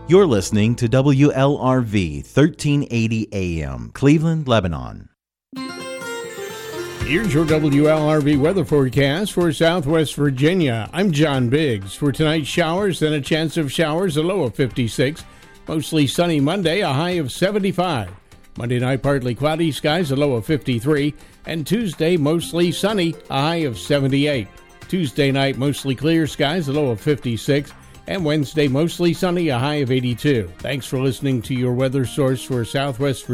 You're listening to WLRV 1380 AM, Cleveland, Lebanon. Here's your WLRV weather forecast for Southwest Virginia. I'm John Biggs. For tonight, showers, then a chance of showers, a low of 56. Mostly sunny Monday, a high of 75. Monday night, partly cloudy skies, a low of 53. And Tuesday, mostly sunny, a high of 78. Tuesday night, mostly clear skies, a low of 56. And Wednesday, mostly sunny, a high of 82. Thanks for listening to your weather source for Southwest Virginia.